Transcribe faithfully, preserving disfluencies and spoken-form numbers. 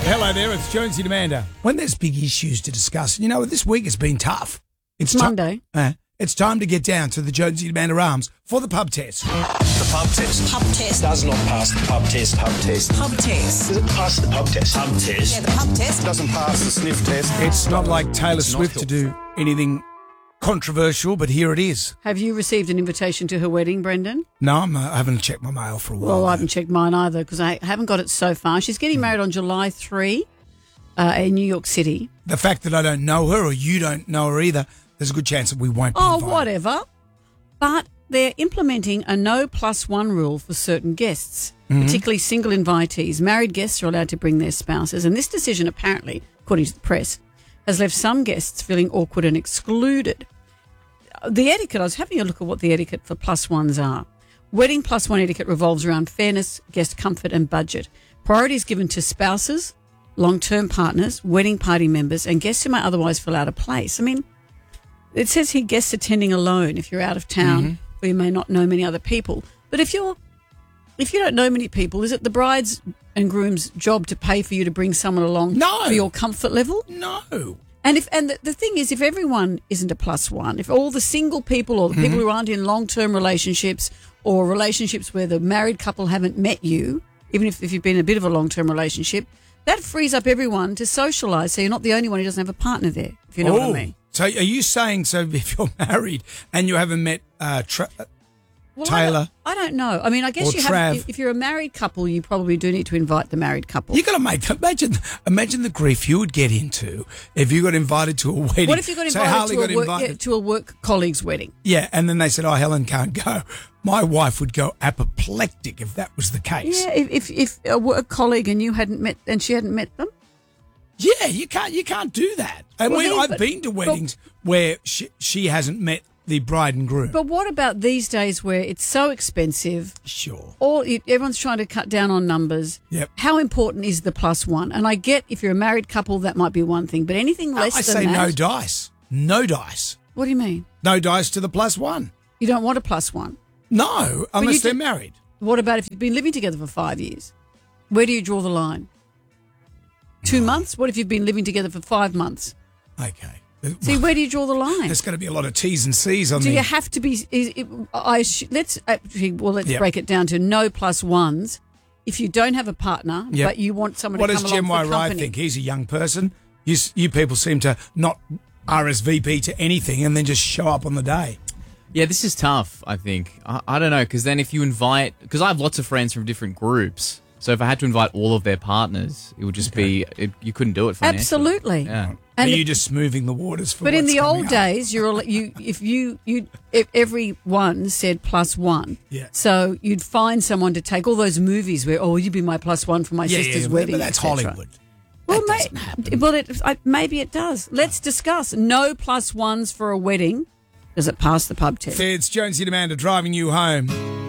Hello there, it's Jonesy and Amanda. When there's big issues to discuss, you know, this week has been tough. It's Monday. Ti- uh, it's time to get down to the Jonesy and Amanda Arms for the pub test. The pub test. Pub test. Does not pass the pub test. Pub test. Pub test. Does it pass the pub test? Pub test. Yeah, the pub test. Doesn't pass the sniff test. It's not like Taylor It's not Swift to healthy. do anything controversial, but here it is. Have you received an invitation to her wedding, Brendan? No, I'm, uh, I haven't checked my mail for a while. Well, I haven't checked mine either because I haven't got it so far. She's getting married on July third uh, in New York City. The fact that I don't know her or you don't know her either, there's a good chance that we won't be Oh, invited. whatever. But they're implementing a no plus one rule for certain guests, Mm-hmm. particularly single invitees. Married guests are allowed to bring their spouses. And this decision, apparently, according to the press, has left some guests feeling awkward and excluded. The etiquette, I was having a look at what the etiquette for plus ones are. Wedding plus one etiquette revolves around fairness, guest comfort and budget. Priority is given to spouses, long-term partners, wedding party members and guests who may otherwise fill out a place. I mean, it says here guests attending alone if you're out of town Mm-hmm. or you may not know many other people. But if you're if you don't know many people, is it the bride's and groom's job to pay for you to bring someone along No. for your comfort level? No. And if and the, the thing is, if everyone isn't a plus one, if all the single people or the people who aren't in long-term relationships or relationships where the married couple haven't met you, even if, if you've been in a bit of a long-term relationship, that frees up everyone to socialise so you're not the only one who doesn't have a partner there, if you know what I Oh, mean. So are you saying, so if you're married and you haven't met uh, Tra- Well, Taylor I don't, I don't know. I mean, I guess or you Trav. have. If, if you're a married couple, you probably do need to invite the married couple. you got to make, imagine, imagine the grief you would get into if you got invited to a wedding. What if you got Say invited, Harley to, got a work, invited- yeah, to a work colleague's wedding? Yeah, and then they said, oh, Helen can't go. My wife would go apoplectic if that was the case. Yeah, if if, if a work colleague and you hadn't met and she hadn't met them. Yeah, you can't you can't do that. And Well, we, then, I've but- been to but- weddings where she, she hasn't met the bride and groom. But what about these days where it's so expensive? Sure. All everyone's trying to cut down on numbers. Yep. How important is the plus one? And I get if you're a married couple, that might be one thing, but anything less I than say that. no dice. No dice. What do you mean? No dice to the plus one. You don't want a plus one. No, unless you they're do- married. What about if you've been living together for five years? Where do you draw the line? Two months? What if you've been living together for five months? Okay. See, where do you draw the line? There's going to be a lot of T's and C's on Do the... you have to be? Is, it, I sh- let's actually, well, let's Yep. break it down to no plus ones. If you don't have a partner, Yep. but you want someone What to does come Jem along Y. for Wright company. think? He's a young person. You, s- you people seem to not R S V P to anything and then just show up on the day. Yeah, this is tough, I think. I, I don't know, because then if you invite... Because I have lots of friends from different groups, so if I had to invite all of their partners, it would just be... It, you couldn't do it financially. Absolutely. Yeah. And Are the- you just smoothing the waters for But in what's the coming old up? days, you're al- you if you you if everyone said plus one. Yeah. So you'd find someone to take all those movies where oh you'd be my plus one for my Yeah, sister's yeah, wedding. but that's et cetera. Hollywood. Well, That may- doesn't happen. well, it, I, maybe it does. Let's discuss no plus ones for a wedding. Does it pass the pub test? It's Jonesy and Amanda driving you home.